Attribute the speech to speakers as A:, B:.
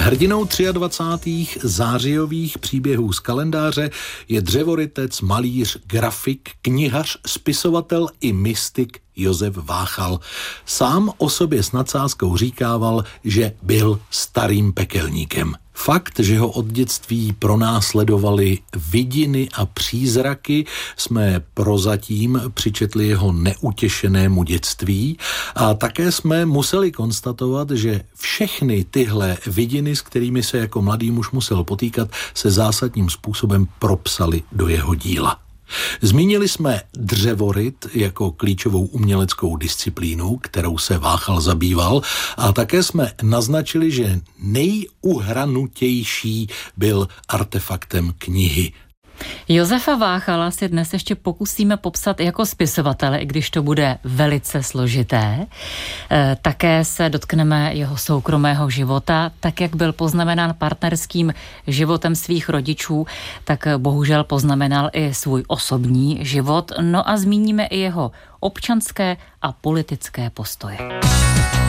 A: Hrdinou 23. zářijových příběhů z kalendáře je dřevorytec, malíř, grafik, knihař, spisovatel i mystik Josef Váchal. Sám o sobě s nadsázkou říkával, že byl starým pekelníkem. Fakt, že ho od dětství pronásledovaly vidiny a přízraky, jsme prozatím přičetli jeho neutěšenému dětství a také jsme museli konstatovat, že všechny tyhle vidiny, s kterými se jako mladý muž musel potýkat, se zásadním způsobem propsaly do jeho díla. Zmínili jsme dřevoryt jako klíčovou uměleckou disciplínu, kterou se Váchal zabýval, a také jsme naznačili, že nejuhranutější byl artefaktem knihy.
B: Josefa Váchala si dnes ještě pokusíme popsat jako spisovatele, i když to bude velice složité. Také se dotkneme jeho soukromého života, tak jak byl poznamenán partnerským životem svých rodičů, tak bohužel poznamenal i svůj osobní život. No a zmíníme i jeho občanské a politické postoje.